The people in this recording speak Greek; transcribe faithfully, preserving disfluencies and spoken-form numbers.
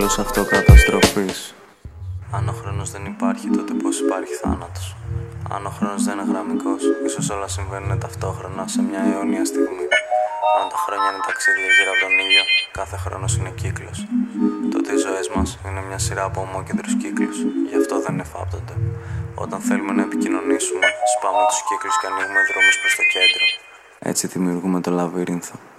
κύκλος αυτοκαταστροφής. Αν ο χρόνος δεν υπάρχει, τότε πώς υπάρχει θάνατος? Αν ο χρόνος δεν είναι γραμμικός, ίσως όλα συμβαίνουν ταυτόχρονα σε μια αιώνια στιγμή. Αν τα χρόνια είναι ταξίδια γύρω από τον ήλιο, κάθε χρόνος είναι κύκλος. Τότε οι ζωές μας είναι μια σειρά από ομόκεντρους κύκλους. Γι' αυτό δεν εφάπτονται. Όταν θέλουμε να επικοινωνήσουμε, σπάμε τους κύκλους και ανοίγουμε δρόμους προς το κέντρο. Έτσι δημιουργούμε το λαβύρινθο.